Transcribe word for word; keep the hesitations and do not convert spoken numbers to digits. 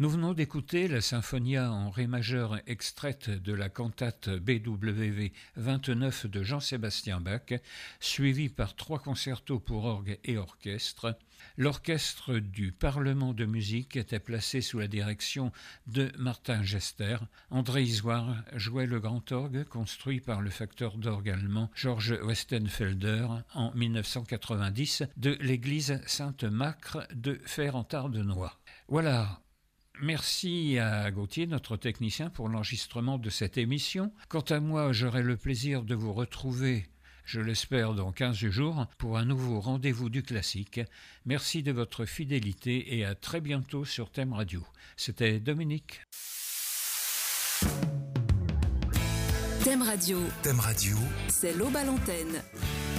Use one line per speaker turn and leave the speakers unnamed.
Nous venons d'écouter la Symphonia en ré majeur extraite de la cantate B W V vingt-neuf de Jean-Sébastien Bach, suivie par trois concertos pour orgue et orchestre. L'orchestre du Parlement de musique était placé sous la direction de Martin Gester. André Isoire jouait le grand orgue construit par le facteur d'orgue allemand George Westenfelder en mille neuf cent quatre-vingt-dix de l'église Sainte-Macre de Fer-en-Tardenois. Voilà. Merci à Gauthier, notre technicien, pour l'enregistrement de cette émission. Quant à moi, j'aurai le plaisir de vous retrouver, je l'espère, dans quinze jours pour un nouveau rendez-vous du classique. Merci de votre fidélité et à très bientôt sur Thème Radio. C'était Dominique.
Thème Radio.
Thème Radio.
C'est l'Aube à l'antenne.